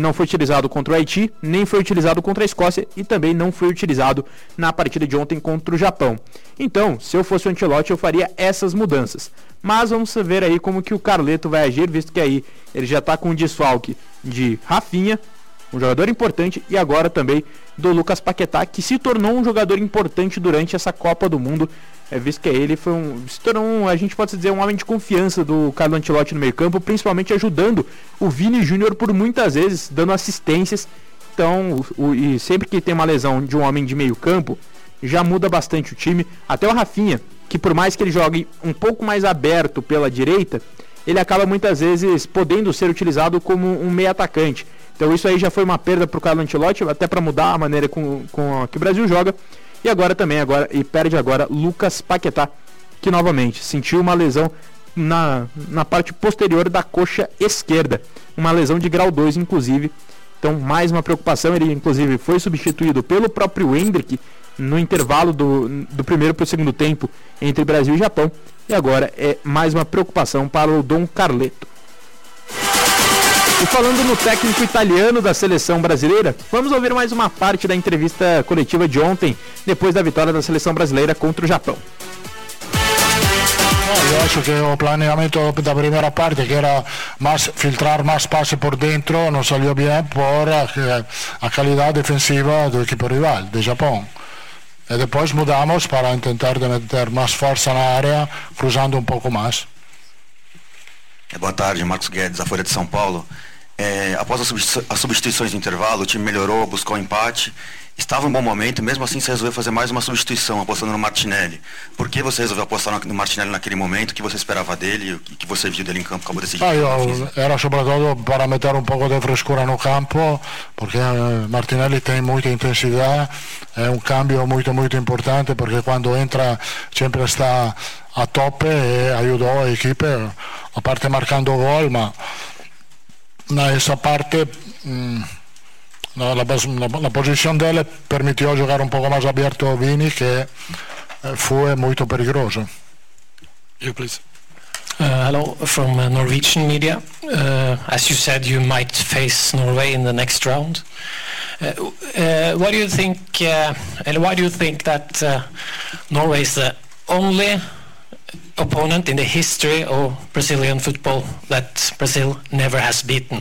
não foi utilizado contra o Haiti, nem foi utilizado contra a Escócia e também não foi utilizado na partida de ontem contra o Japão. Então, se eu fosse o Ancelotti, eu faria essas mudanças. Mas vamos ver aí como que o Carleto vai agir, visto que aí ele já está com um desfalque de Rafinha, um jogador importante, e agora também do Lucas Paquetá, que se tornou um jogador importante durante essa Copa do Mundo, visto que ele se tornou, a gente pode dizer, um homem de confiança do Carlo Ancelotti no meio campo, principalmente ajudando o Vini Júnior por muitas vezes, dando assistências. Então, e sempre que tem uma lesão de um homem de meio campo, já muda bastante o time. Até o Rafinha, que por mais que ele jogue um pouco mais aberto pela direita, ele acaba muitas vezes podendo ser utilizado como um meio atacante. Então isso aí já foi uma perda para o Carlo Ancelotti, até para mudar a maneira com que o Brasil joga. E agora perde agora Lucas Paquetá, que novamente sentiu uma lesão na parte posterior da coxa esquerda. Uma lesão de grau 2, inclusive. Então mais uma preocupação, ele inclusive foi substituído pelo próprio Endrick no intervalo do primeiro para o segundo tempo entre Brasil e Japão. E agora é mais uma preocupação para o Don Carleto. E falando no técnico italiano da seleção brasileira, vamos ouvir mais uma parte da entrevista coletiva de ontem, depois da vitória da seleção brasileira contra o Japão. Yo acho que o planeamiento da primera parte, que era filtrar más pase por dentro, no salió bien por a calidad defensiva del equipo rival, de Japón. Y después mudamos para intentar de meter más fuerza en la área, cruzando un poco más. Boa tarde, Marcos Guedes, da Folha de São Paulo. Após as substituições do intervalo, o time melhorou, buscou o empate, estava em um bom momento, mesmo assim você resolveu fazer mais uma substituição, apostando no Martinelli. Por que você resolveu apostar no Martinelli naquele momento? O que você esperava dele? O que você viu dele em campo? Acabou decidindo. Era sobretudo para meter un poco de frescura no campo, porque Martinelli tem muita intensidade, é un cambio muito importante, porque quando entra sempre está a tope e ayudó a equipe, a parte marcando gol, ma esa parte la posición de él permitió jugar un poco más abierto a Vini, que fue muy peligroso. You please. Hello, from Norwegian media. As you said, you might face Norway in the next round. Why do you think that Norway is the only opponent in the history of Brazilian football that Brazil never has beaten?